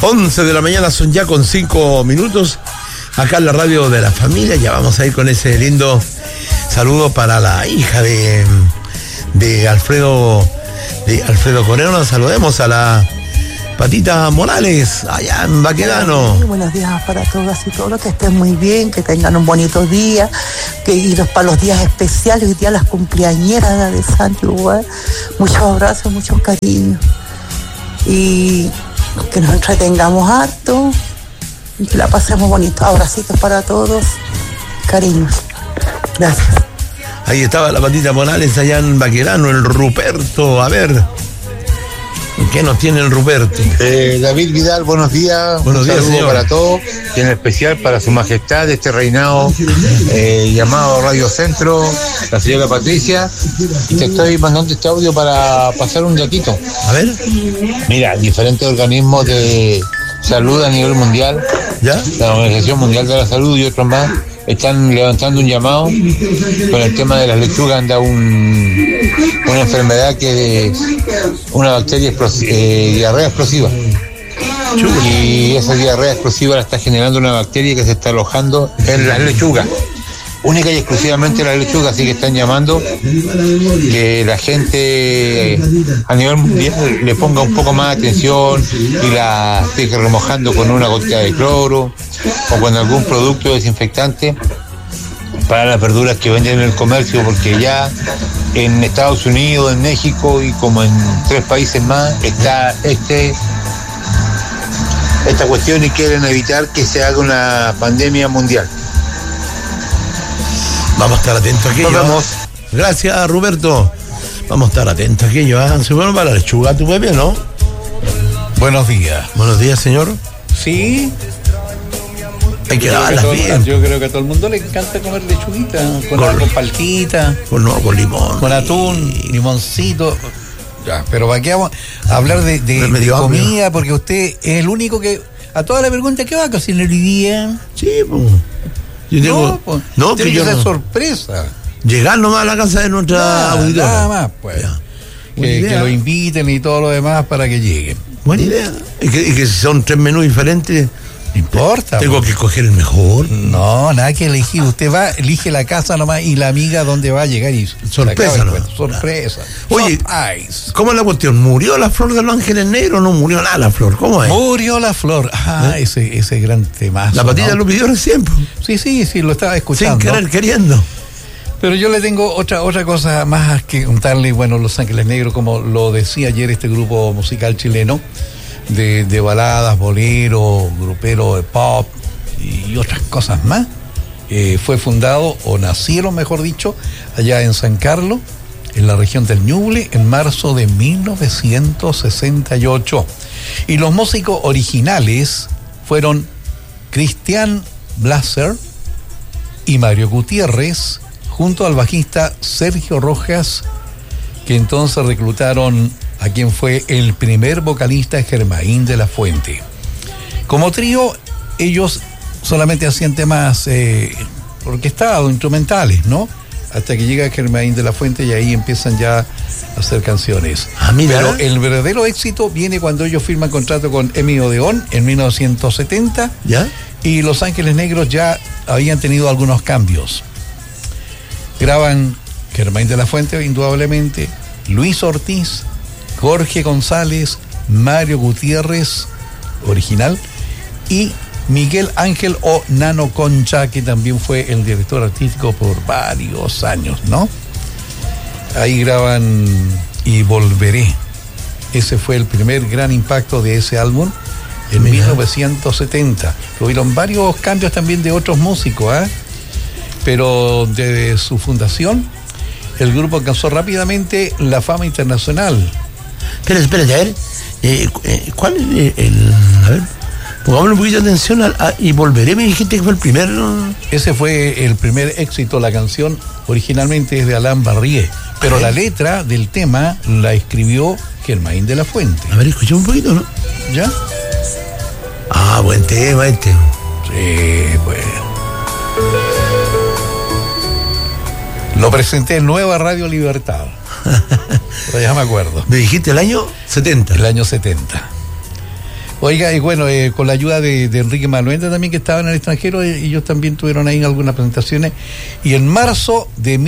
11 de la mañana son ya con 5 minutos. Acá en la radio de la familia. Ya vamos a ir con ese lindo saludo para la hija de Alfredo Coreno. Saludemos a la Patita Morales, allá en Baquedano. Buenos días para todas y todos, que estén muy bien, que tengan un bonito día, para los días especiales, hoy día las cumpleañeras de Santi Uruguay. Muchos abrazos, muchos cariños. Y que nos entretengamos harto y que la pasemos bonito. Abracitos para todos, cariños. Gracias. Ahí estaba la Patita Morales allá en Baquedano, el Ruperto. A ver, ¿qué nos tiene el Ruperto? David Vidal, buenos días. Buenos días, saludo señor. para todos, y en especial para su majestad de este reinado llamado Radio Centro, la señora Patricia. Y te estoy mandando este audio para pasar un datito. A ver. Mira, diferentes organismos de salud a nivel mundial, ¿Ya? la Organización Mundial de la Salud y otros más, están levantando un llamado con el tema de las lechugas. Anda una enfermedad que es una bacteria diarrea explosiva. Y esa diarrea explosiva la está generando una bacteria que se está alojando en las lechugas, única y exclusivamente las lechugas. Así que están llamando que la gente a nivel mundial le ponga un poco más de atención y la esté remojando con una gotita de cloro o con algún producto desinfectante para las verduras que venden en el comercio, porque ya en Estados Unidos, en México y como en 3 países más está esta cuestión y quieren evitar que se haga una pandemia mundial. Vamos a estar atentos a aquello. Nos vemos. Gracias, Roberto. Vamos a estar atentos a aquello. Se bueno para la lechuga, tu Pepe, ¿no? Buenos días. Buenos días, señor. Sí. Hay que lavarlas bien. Yo creo que a todo el mundo le encanta comer lechuguita, con paltita, Con limón. con atún, limoncito. Ya, pero ¿para qué vamos a hablar de comida? Porque usted es el único que, a toda la pregunta, ¿qué va a cocinar hoy día? Sí, pues. Yo tengo. No, tiene que ser sorpresa. Llegar nomás a la casa de nuestra auditora. Nada más, pues. Que lo inviten y todo lo demás para que lleguen. Buena idea. Y que si son 3 menús diferentes, No importa. tengo que escoger el mejor. No, nada que elegir. Usted va, elige la casa nomás y la amiga donde va a llegar y Sorpresa, ¿no? Sorpresa. Oye, Surprise. ¿cómo es la cuestión? ¿Murió la flor de los ángeles negros o no murió nada la flor? ¿Cómo es? Murió la flor. Ese gran temazo. La Patita ¿no? lo pidió recién. Sí, lo estaba escuchando. Sin querer, queriendo. Pero yo le tengo otra cosa más que contarle. Bueno, Los Ángeles Negros, como lo decía ayer este grupo musical chileno, de baladas, bolero, grupero de pop y otras cosas más, fue fundado, o nacieron mejor dicho, allá en San Carlos, en la región del Ñuble, en marzo de 1968. Y los músicos originales fueron Cristian Blaser y Mario Gutiérrez, junto al bajista Sergio Rojas, que entonces reclutaron a quien fue el primer vocalista, Germaín de la Fuente. Como trío, ellos solamente hacían temas orquestados, instrumentales, ¿no? Hasta que llega Germaín de la Fuente y ahí empiezan ya a hacer canciones. Mira. Pero el verdadero éxito viene cuando ellos firman contrato con Emi Odeón en 1970. ¿Ya? Y Los Ángeles Negros ya habían tenido algunos cambios. Graban Germain de la Fuente, indudablemente, Luis Ortiz, Jorge González, Mario Gutiérrez, original, y Miguel Ángel o Nano Concha, que también fue el director artístico por varios años, ¿no? Ahí graban Y Volveré. Ese fue el primer gran impacto de ese álbum en 1970. Tuvieron varios cambios también de otros músicos, pero desde su fundación el grupo alcanzó rápidamente la fama internacional. Espérate, a ver. ¿Cuál es a ver, pongámosle un poquito de atención y volveré. Me dijiste que fue el primer. Ese fue el primer éxito. La canción originalmente es de Alain Barrié, pero la letra del tema la escribió Germain de la Fuente. A ver, escuchemos un poquito, ¿no? ¿Ya? Buen tema este. Sí, pues. Lo presenté en Nueva Radio Libertad. Pero ya me acuerdo. Me dijiste el año 70. El año 70. Oiga, y bueno, con la ayuda de Enrique Maluenda también, que estaba en el extranjero, ellos también tuvieron ahí algunas presentaciones. Y en marzo de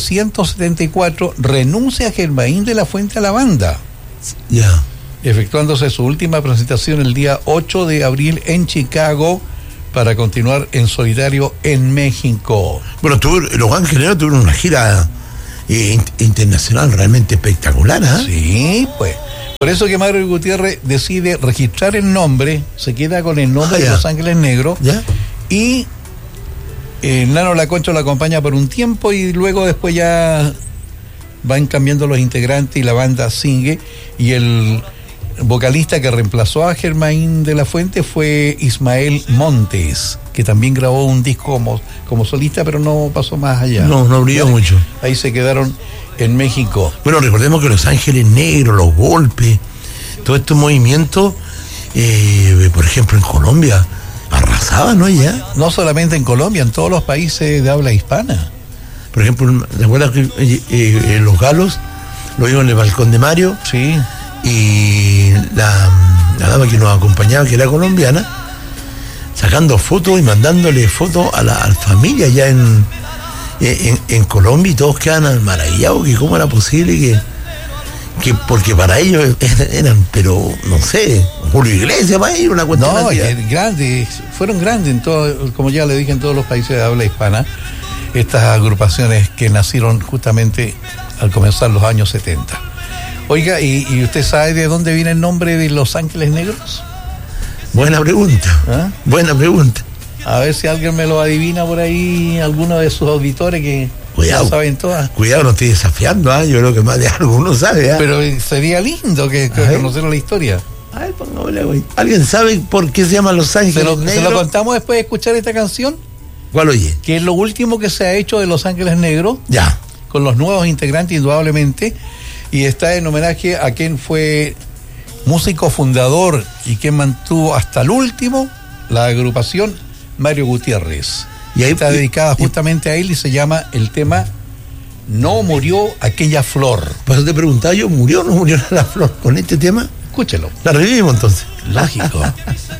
1974 renuncia Germain de la Fuente a la banda. Ya. Efectuándose su última presentación el día 8 de abril en Chicago para continuar en solitario en México. Bueno, Los Ángeles Negros tuvieron una gira internacional realmente espectacular, ¿eh? Sí, pues. Por eso que Mario Gutiérrez decide registrar el nombre, se queda con el nombre de Los Ángeles Negros, ¿ya? Y Nano Laconcho lo acompaña por un tiempo y luego después ya van cambiando los integrantes y la banda sigue, y el vocalista que reemplazó a Germain de la Fuente fue Ismael Montes, que también grabó un disco como solista, pero no pasó más allá. No brilló mucho. Ahí se quedaron en México. Bueno, recordemos que Los Ángeles Negros, Los Golpes, todos estos movimientos, por ejemplo en Colombia, arrasaban, ¿no? Ya. No solamente en Colombia, en todos los países de habla hispana. Por ejemplo, ¿te acuerdas que Los Galos lo vimos en el balcón de Mario? Sí. Y la dama que nos acompañaba, que era colombiana, sacando fotos y mandándole fotos a la familia ya en Colombia, y todos quedan maravillados que cómo era posible que porque para ellos eran, pero no sé, Julio Iglesias para ellos una cuestión. No, grandes, fueron grandes en todo, como ya le dije, en todos los países de habla hispana, estas agrupaciones que nacieron justamente al comenzar los años 70. Oiga, ¿y usted sabe de dónde viene el nombre de Los Ángeles Negros? Buena pregunta. ¿Ah? Buena pregunta. A ver si alguien me lo adivina por ahí, alguno de sus auditores que cuidado, ya saben todas. Cuidado, no estoy desafiando, ¿eh? Yo creo que más de alguno sabe. ¿Eh? Pero sería lindo que conociera la historia. A ver, pongámosle, güey. ¿Alguien sabe por qué se llama Los Ángeles Negros? ¿Se lo contamos después de escuchar esta canción? ¿Cuál oye? Que es lo último que se ha hecho de Los Ángeles Negros. Ya. Con los nuevos integrantes, indudablemente. Y está en homenaje a quien fue músico fundador y quien mantuvo hasta el último la agrupación, Mario Gutiérrez. Y ahí está dedicada justamente a él y se llama el tema No murió aquella flor. Por eso te preguntaba yo, ¿murió o no murió la flor con este tema? Escúchelo. La revivimos entonces. Lógico.